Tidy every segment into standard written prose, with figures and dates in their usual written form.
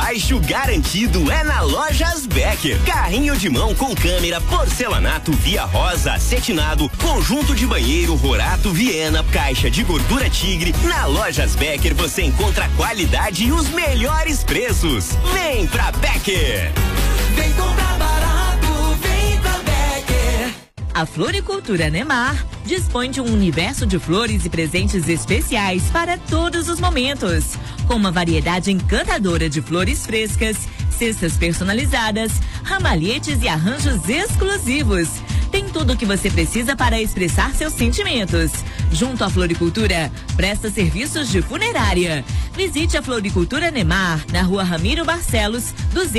baixo garantido é na Lojas Becker. Carrinho de mão com câmera, porcelanato Via Rosa, acetinado, conjunto de banheiro Rorato Viena, caixa de gordura Tigre. Na Lojas Becker você encontra a qualidade e os melhores preços. Vem pra Becker. Vem comprar barato, vem pra Becker. A Floricultura Nemar dispõe de um universo de flores e presentes especiais para todos os momentos, com uma variedade encantadora de flores frescas, cestas personalizadas, ramalhetes e arranjos exclusivos. Tem tudo o que você precisa para expressar seus sentimentos. Junto à Floricultura, presta serviços de funerária. Visite a Floricultura Nemar, na Rua Ramiro Barcelos,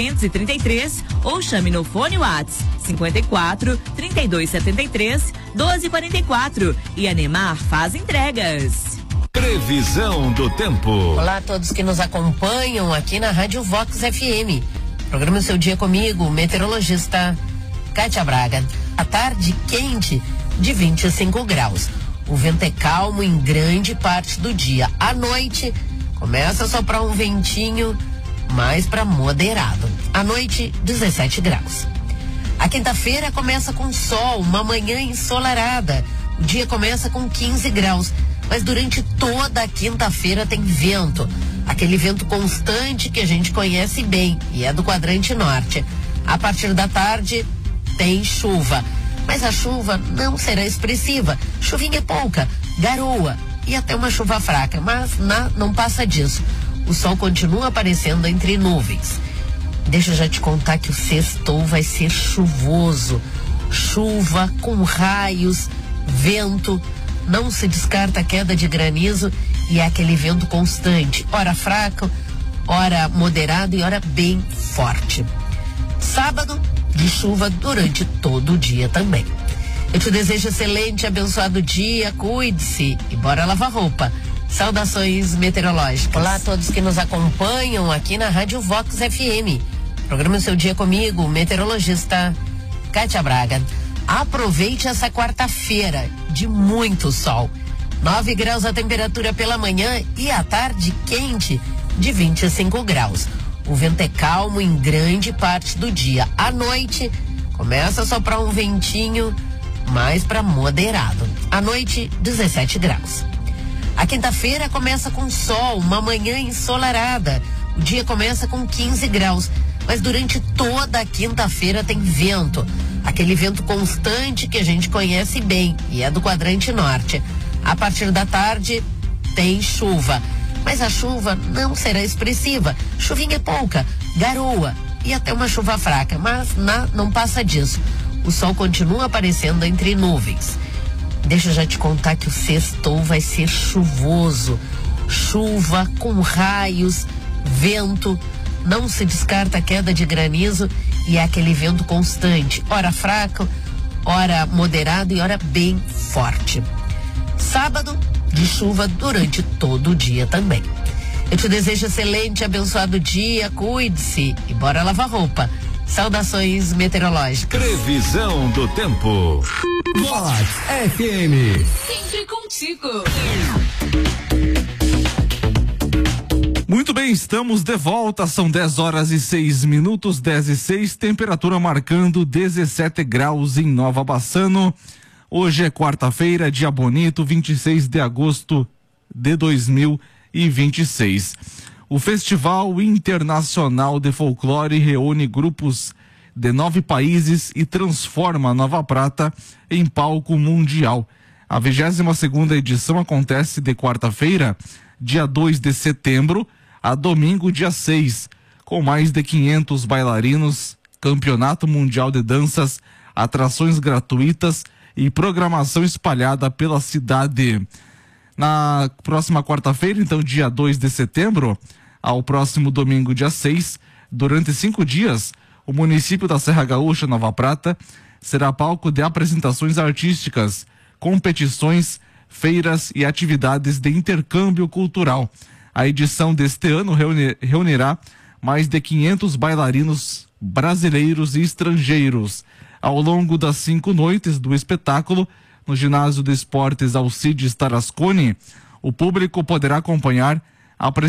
233, ou chame no fone WhatsApp 54 3273 1244. E a Nemar faz entregas. Previsão do tempo. Olá a todos que nos acompanham aqui na Rádio Vox FM. Programa o seu dia comigo, meteorologista Kátia Braga. A tarde quente de 25 graus. O vento é calmo em grande parte do dia. À noite começa a soprar um ventinho mais para moderado. À noite, 17 graus. A quinta-feira começa com sol, uma manhã ensolarada. O dia começa com 15 graus. Mas durante toda a quinta-feira tem vento. Aquele vento constante que a gente conhece bem e é do quadrante norte. A partir da tarde tem chuva. Mas a chuva não será expressiva. Chuvinha pouca, garoa e até uma chuva fraca, mas não passa disso. O sol continua aparecendo entre nuvens. Deixa eu já te contar que o sextou vai ser chuvoso. Chuva com raios, vento. Não se descarta a queda de granizo e é aquele vento constante, ora fraco, ora moderado e ora bem forte. Sábado, de chuva durante todo o dia também. Eu te desejo excelente, abençoado dia, cuide-se e bora lavar roupa. Saudações meteorológicas. Olá a todos que nos acompanham aqui na Rádio Vox FM. Programa o seu dia comigo, meteorologista Kátia Braga. Aproveite essa quarta-feira de muito sol. 9 graus a temperatura pela manhã e à tarde quente de 25 graus. O vento é calmo em grande parte do dia. À noite começa a soprar um ventinho mais para moderado. À noite, 17 graus. A quinta-feira começa com sol, uma manhã ensolarada. O dia começa com 15 graus. Mas durante toda a quinta-feira tem vento. Aquele vento constante que a gente conhece bem e é do quadrante norte. A partir da tarde tem chuva. Mas a chuva não será expressiva. Chuvinha pouca, garoa e até uma chuva fraca, mas não passa disso. O sol continua aparecendo entre nuvens. Deixa eu já te contar que o sextou vai ser chuvoso. Chuva com raios, vento. Não se descarta a queda de granizo e é aquele vento constante, ora fraco, ora moderado e ora bem forte. Sábado, de chuva durante todo o dia também. Eu te desejo excelente, abençoado dia, cuide-se e bora lavar roupa. Saudações meteorológicas. Previsão do tempo. Vox FM. Sempre contigo. Muito bem, estamos de volta, são 10 horas e 6 minutos, 10 e 6, temperatura marcando 17 graus em Nova Bassano. Hoje é quarta-feira, dia bonito, 26 de agosto de 2026. O Festival Internacional de Folclore reúne grupos de 9 países e transforma Nova Prata em palco mundial. A 22ª edição acontece de quarta-feira, dia 2 de setembro, a domingo, dia 6, com mais de 500 bailarinos, campeonato mundial de danças, atrações gratuitas e programação espalhada pela cidade. Na próxima quarta-feira, então dia 2 de setembro, ao próximo domingo, dia 6, durante 5 dias, o município da Serra Gaúcha, Nova Prata, será palco de apresentações artísticas, competições, feiras e atividades de intercâmbio cultural. A edição deste ano reunirá mais de 500 bailarinos brasileiros e estrangeiros. Ao longo das 5 noites do espetáculo, no ginásio de esportes Alcides Tarasconi, o público poderá acompanhar a